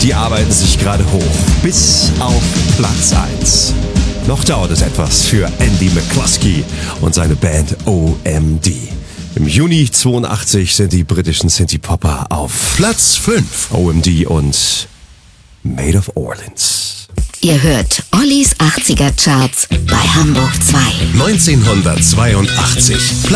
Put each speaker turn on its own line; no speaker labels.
die arbeiten sich gerade hoch bis auf Platz 1. Noch dauert es etwas für Andy McCluskey und seine Band OMD. Im Juni 82 sind die britischen Synthie-Popper auf Platz 5. OMD und Made of Orleans.
Ihr hört Ollis 80er Charts bei Hamburg 2.
1982.